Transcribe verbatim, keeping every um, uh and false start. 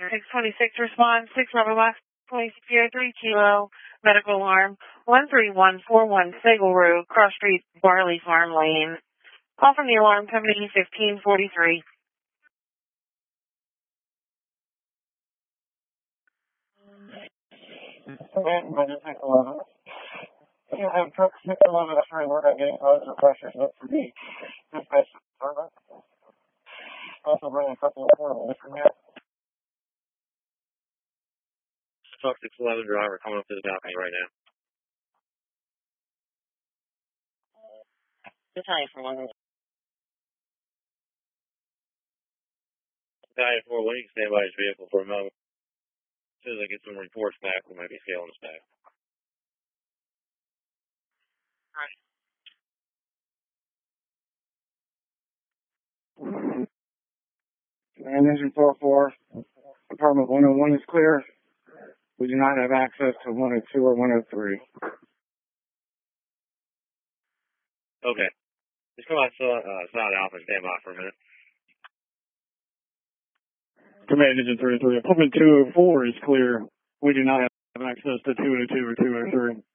six twenty-six respond, six Bravo Box, twenty-six zero three Kilo, medical alarm, one three one four one Sagal Road, Cross Street, Barley Farm Lane. Call from the alarm company fifteen forty-three. You have truck six eleven, that's right, we're not getting cause of pressures, not for me. Dispatch department. Also bringing a couple of portable information. Truck six eleven driver coming up to the balcony right now. Battalion for one. Battalion for one, you can stand by his vehicle for a moment. As soon as I get some reports back, we might be scaling this back. And engine four four, apartment one oh one is clear. We do not have access to one oh two or one oh three. Okay. Just come out uh, South Alpha and stand by for a minute. Command engine three oh three, apartment two oh four is clear. We do not have access to two oh two or two oh three.